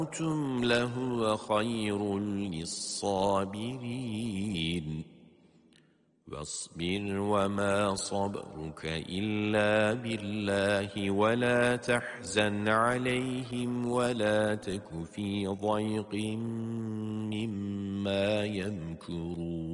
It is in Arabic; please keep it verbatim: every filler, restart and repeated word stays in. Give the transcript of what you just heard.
أَنتُمْ لَهُوَ خَيْرٌ لِلصَّابِرِينَ وَاصْبِرْ وَمَا صَبْرُكَ إِلَّا بِاللَّهِ وَلَا تَحْزَنْ عَلَيْهِمْ وَلَا تَكُ فِي ضَيْقٍ مِّمَّا يَمْكُرُونَ